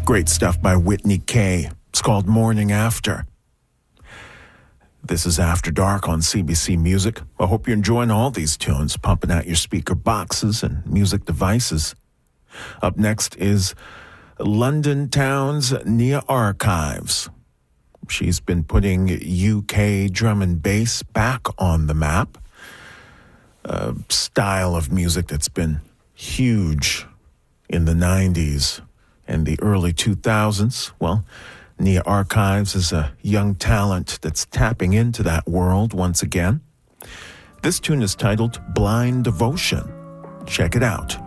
Great stuff by Whitney Kay. It's called Morning After. This is After Dark on CBC Music. I hope you're enjoying all these tunes, pumping out your speaker boxes and music devices. Up next is London Town's Nia Archives. She's been putting UK drum and bass back on the map. A style of music that's been huge in the 90s and the early 2000s. Well, Nia Archives is a young talent that's tapping into that world once again. This tune is titled Blind Devotion. Check it out.